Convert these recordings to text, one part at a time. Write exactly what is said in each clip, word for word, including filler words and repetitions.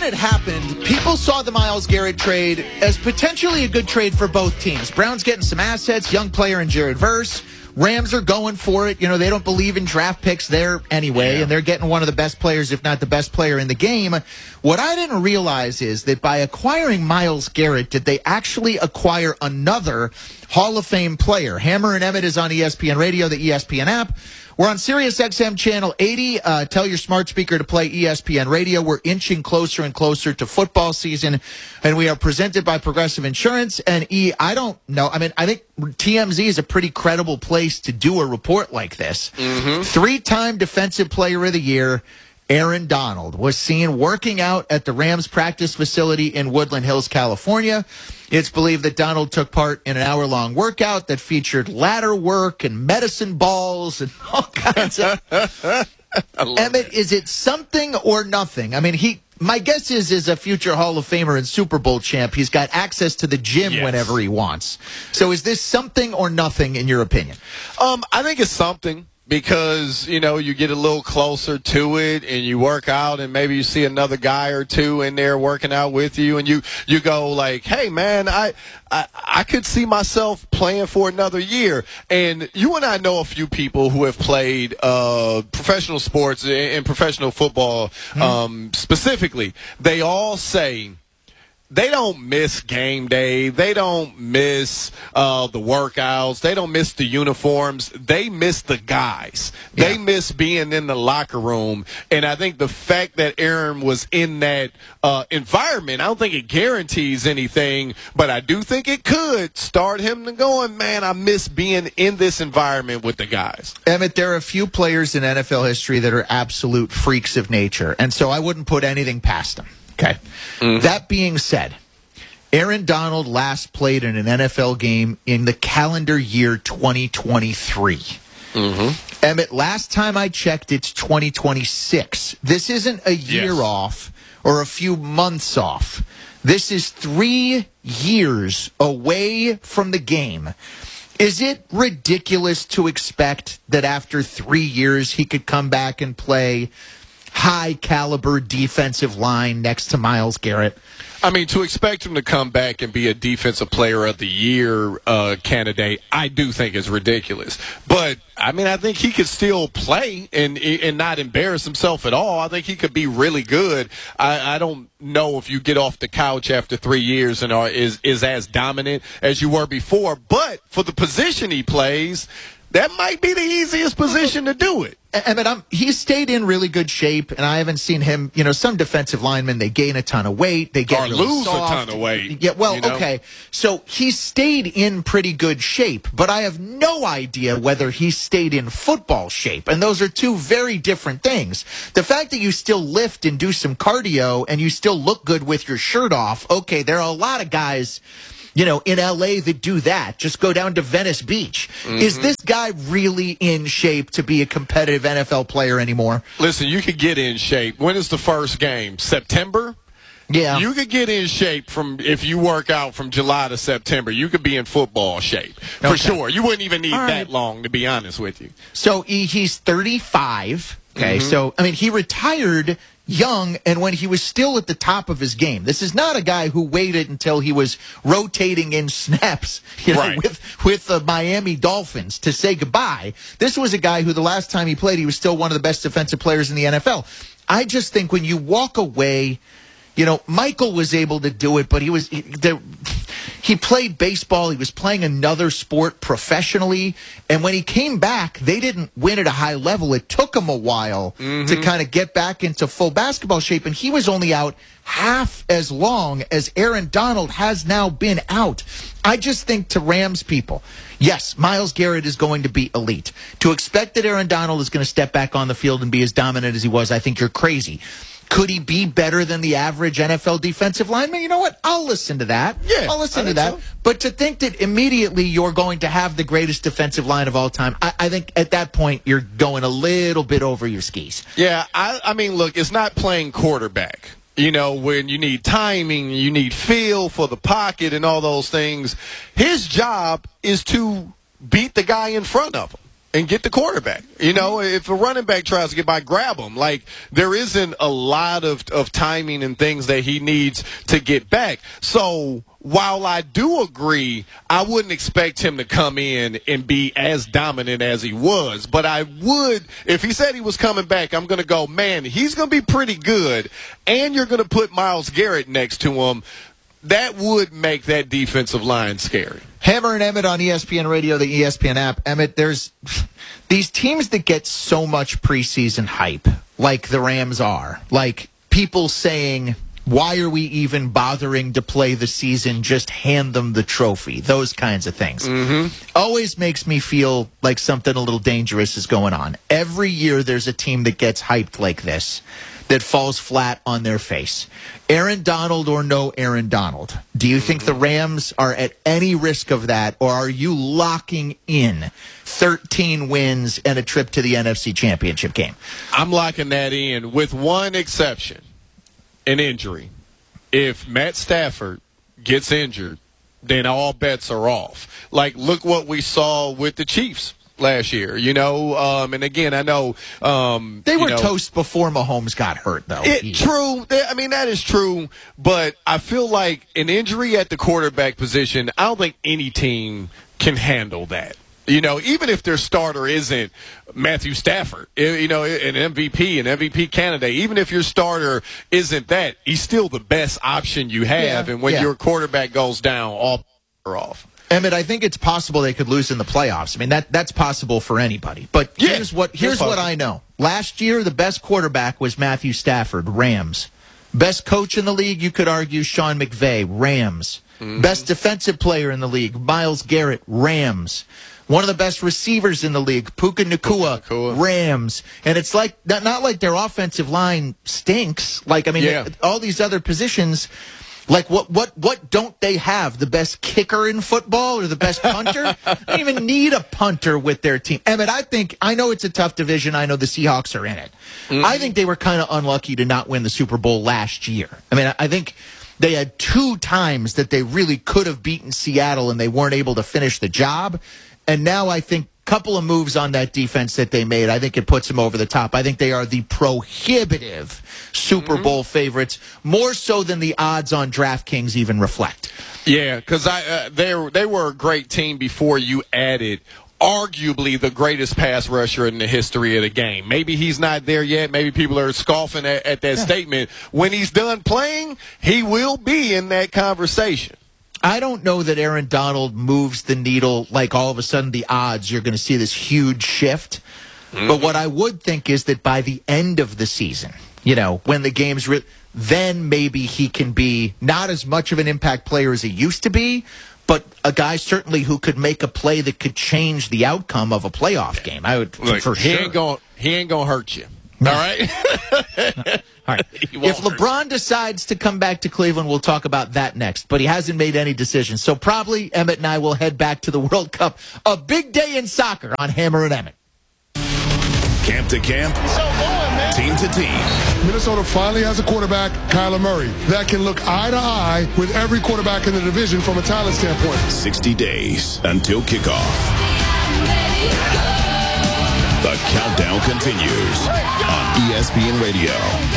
it happened, people saw the Myles Garrett trade as potentially a good trade for both teams. Browns getting some assets, young player in Jared Verse. Rams are going for it. You know, they don't believe in draft picks there anyway, yeah. and they're getting one of the best players, if not the best player in the game. What I didn't realize is that by acquiring Myles Garrett, did they actually acquire another Hall of Fame player? Hammer and Emmett is on E S P N Radio, the E S P N app. We're on Sirius X M Channel eighty. Uh, tell your smart speaker to play E S P N Radio. We're inching closer and closer to football season, and we are presented by Progressive Insurance. And E, I don't know. I mean, I think T M Z is a pretty credible place to do a report like this. Mm-hmm. Three-time Defensive Player of the Year, Aaron Donald, was seen working out at the Rams practice facility in Woodland Hills, California. It's believed that Donald took part in an hour-long workout that featured ladder work and medicine balls and all kinds of... Emmett, is it something or nothing? I mean, he. My guess is, is a future Hall of Famer and Super Bowl champ. He's got access to the gym yes. whenever he wants. So is this something or nothing, in your opinion? Um, I think it's something. Because, you know, you get a little closer to it and you work out and maybe you see another guy or two in there working out with you and you, you go like, hey, man, I, I I could see myself playing for another year. And you and I know a few people who have played uh, professional sports and professional football mm-hmm. um, specifically. They all say they don't miss game day. They don't miss uh, the workouts. They don't miss the uniforms. They miss the guys. Yeah. They miss being in the locker room. And I think the fact that Aaron was in that uh, environment, I don't think it guarantees anything, but I do think it could start him to going, man, I miss being in this environment with the guys. Emmett, there are a few players in N F L history that are absolute freaks of nature, and so I wouldn't put anything past them. Okay. Mm-hmm. That being said, Aaron Donald last played in an N F L game in the calendar year twenty twenty-three. Mm-hmm. Emmett, last time I checked, it's twenty twenty-six. This isn't a year yes. off or a few months off. This is three years away from the game. Is it ridiculous to expect that after three years he could come back and play high-caliber defensive line next to Myles Garrett? I mean, to expect him to come back and be a Defensive Player of the Year uh, candidate, I do think is ridiculous. But, I mean, I think he could still play and and not embarrass himself at all. I think he could be really good. I, I don't know if you get off the couch after three years and are is, is as dominant as you were before. But for the position he plays, that might be the easiest position to do it. I mean, I'm, he's stayed in really good shape, and I haven't seen him. You know, some defensive linemen, they gain a ton of weight, they get or really lose soft. a ton of weight. Yeah, well, you know? okay, so he's stayed in pretty good shape, but I have no idea whether he stayed in football shape, and those are two very different things. The fact that you still lift and do some cardio, and you still look good with your shirt off, okay, there are a lot of guys, you know, in L A that do that. Just go down to Venice Beach. Mm-hmm. Is this guy really in shape to be a competitive N F L player anymore? Listen, you could get in shape. When is the first game? September? Yeah. You could get in shape from if you work out from July to September. You could be in football shape for okay. sure. You wouldn't even need All that right. long, to be honest with you. So he, he's thirty-five. Okay, mm-hmm. so, I mean, he retired young and when he was still at the top of his game. This is not a guy who waited until he was rotating in snaps you know, right. with, with the Miami Dolphins to say goodbye. This was a guy who the last time he played, he was still one of the best defensive players in the N F L. I just think when you walk away, you know, Michael was able to do it, but he was... He, there, He played baseball. He was playing another sport professionally. And when he came back, they didn't win at a high level. It took him a while mm-hmm. to kind of get back into full basketball shape. And he was only out half as long as Aaron Donald has now been out. I just think to Rams people, yes, Myles Garrett is going to be elite. To expect that Aaron Donald is going to step back on the field and be as dominant as he was, I think you're crazy. Could he be better than the average N F L defensive lineman? You know what? I'll listen to that. Yeah, I'll listen I to that. So. But to think that immediately you're going to have the greatest defensive line of all time, I, I think at that point you're going a little bit over your skis. Yeah, I, I mean, look, it's not playing quarterback. You know, when you need timing, you need feel for the pocket and all those things. His job is to beat the guy in front of him. and get the quarterback. You know, if a running back tries to get by, grab him. Like, there isn't a lot of, of timing and things that he needs to get back. So while I do agree, I wouldn't expect him to come in and be as dominant as he was. But I would, if he said he was coming back, I'm going to go, man, he's going to be pretty good. And you're going to put Myles Garrett next to him. That would make that defensive line scary. Hammer and Emmett on E S P N Radio, the E S P N app. Emmett, there's these teams that get so much preseason hype, like the Rams are. Like people saying, why are we even bothering to play the season? Just hand them the trophy. Those kinds of things. Mm-hmm. Always makes me feel like something a little dangerous is going on. Every year there's a team that gets hyped like this that falls flat on their face. Aaron Donald or no Aaron Donald, do you think the Rams are at any risk of that, or are you locking in thirteen wins and a trip to the N F C Championship game? I'm locking that in with one exception, an injury. If Matt Stafford gets injured, then all bets are off. Like, look what we saw with the Chiefs last year, you know, um, and again, I know um, they were you know, toast before Mahomes got hurt, though. It, true, I mean that is true, but I feel like an injury at the quarterback position, I don't think any team can handle that. You know, even if their starter isn't Matthew Stafford, you know, an M V P, an M V P candidate, even if your starter isn't that, he's still the best option you have. Yeah, and when yeah. your quarterback goes down, all are off. Emmett, I think it's possible they could lose in the playoffs. I mean, that that's possible for anybody. But yeah, here's what here's what I know. Last year, the best quarterback was Matthew Stafford, Rams. Best coach in the league, you could argue, Sean McVay, Rams. Mm-hmm. Best defensive player in the league, Myles Garrett, Rams. One of the best receivers in the league, Puka Nacua, Puka Nacua. Rams. And it's like not, not like their offensive line stinks. Like, I mean, yeah. all these other positions. Like, what, what, what don't they have? The best kicker in football or the best punter? They don't even need a punter with their team. Emmett, I think, I know it's a tough division. I know the Seahawks are in it. Mm-hmm. I think they were kind of unlucky to not win the Super Bowl last year. I mean, I think they had two times that they really could have beaten Seattle and they weren't able to finish the job. And now I think a couple of moves on that defense that they made, I think it puts them over the top. I think they are the prohibitive Super mm-hmm. Bowl favorites, more so than the odds on DraftKings even reflect. Yeah, because I uh, they they were a great team before you added arguably the greatest pass rusher in the history of the game. Maybe he's not there yet. Maybe people are scoffing at, at that yeah. statement. When he's done playing, he will be in that conversation. I don't know that Aaron Donald moves the needle like all of a sudden the odds you're going to see this huge shift. Mm-hmm. But what I would think is that by the end of the season, you know, when the game's re- then maybe he can be not as much of an impact player as he used to be, but a guy certainly who could make a play that could change the outcome of a playoff game. I would Look, for he sure. Ain't gonna, he ain't going to hurt you. No. All right? no. All right. If LeBron decides to come back to Cleveland, we'll talk about that next. But he hasn't made any decisions. So probably Emmett and I will head back to the World Cup. A big day in soccer on Hammer and Emmett. Camp to camp, team to team. Minnesota finally has a quarterback, Kyler Murray, that can look eye to eye with every quarterback in the division from a talent standpoint. sixty days until kickoff. The countdown continues on E S P N Radio.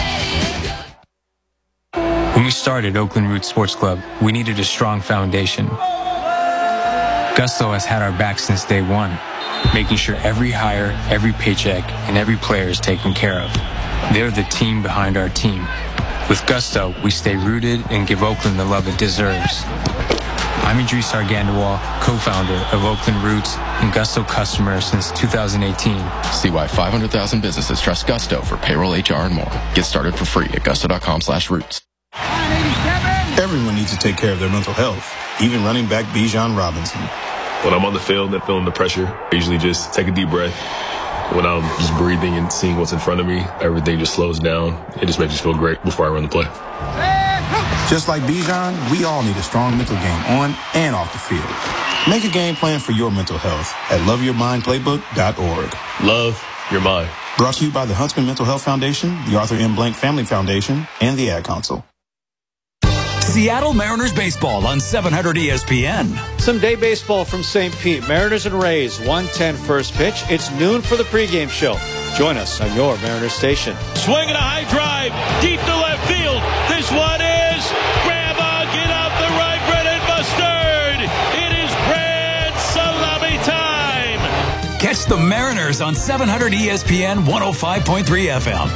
When we started Oakland Roots Sports Club, we needed a strong foundation. Gusto has had our back since day one, making sure every hire, every paycheck, and every player is taken care of. They're the team behind our team. With Gusto, we stay rooted and give Oakland the love it deserves. I'm Idris Argandawal, co-founder of Oakland Roots and Gusto customer since two thousand eighteen. See why five hundred thousand businesses trust Gusto for payroll, H R, and more. Get started for free at gusto.com slash roots. Everyone needs to take care of their mental health, even running back Bijan Robinson. When I'm on the field and feeling the pressure, I usually just take a deep breath. When I'm just breathing and seeing what's in front of me, everything just slows down. It just makes me feel great before I run the play. Just like Bijan, we all need a strong mental game on and off the field. Make a game plan for your mental health at love your mind playbook dot org. Love your mind. Brought to you by the Huntsman Mental Health Foundation, the Arthur M. Blank Family Foundation, and the Ad Council. Seattle Mariners baseball on seven hundred E S P N. Some day baseball from Saint Pete. Mariners and Rays, one ten first pitch. It's noon for the pregame show. Join us on your Mariners station. Swing and a high drive, deep to left field. This one is grab on, get out the right, bread and mustard. It is grand salami time. Catch the Mariners on seven hundred E S P N one oh five point three F M.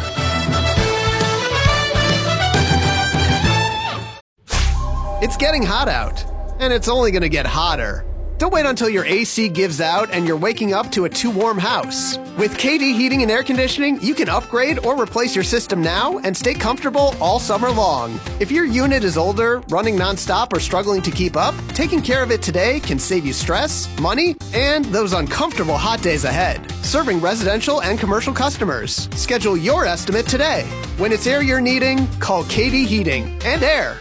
It's getting hot out, and it's only going to get hotter. Don't wait until your A C gives out and you're waking up to a too warm house. With K D Heating and Air Conditioning, you can upgrade or replace your system now and stay comfortable all summer long. If your unit is older, running nonstop, or struggling to keep up, taking care of it today can save you stress, money, and those uncomfortable hot days ahead. Serving residential and commercial customers. Schedule your estimate today. When it's air you're needing, call K D Heating and Air.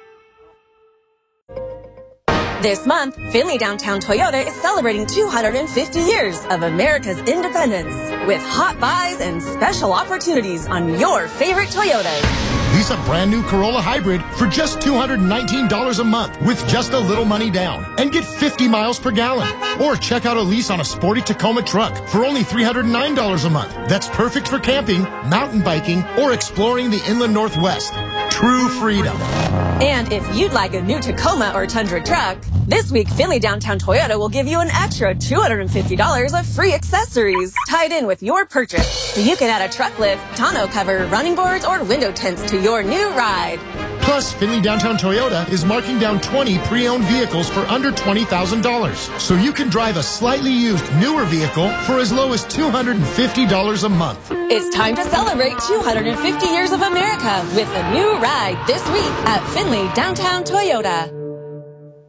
This month, Finley Downtown Toyota is celebrating two hundred fifty years of America's independence with hot buys and special opportunities on your favorite Toyotas. Lease a brand new Corolla Hybrid for just two hundred nineteen dollars a month with just a little money down and get fifty miles per gallon. Or check out a lease on a sporty Tacoma truck for only three hundred nine dollars a month. That's perfect for camping, mountain biking, or exploring the inland Northwest. True freedom. And if you'd like a new Tacoma or Tundra truck, this week Finley Downtown Toyota will give you an extra two hundred fifty dollars of free accessories tied in with your purchase, so you can add a truck lift, tonneau cover, running boards, or window tints to your new ride. Plus, Finley Downtown Toyota is marking down twenty pre-owned vehicles for under twenty thousand dollars. So you can drive a slightly used, newer vehicle for as low as two hundred fifty dollars a month. It's time to celebrate two hundred fifty years of America with a new ride this week at Finley Downtown Toyota.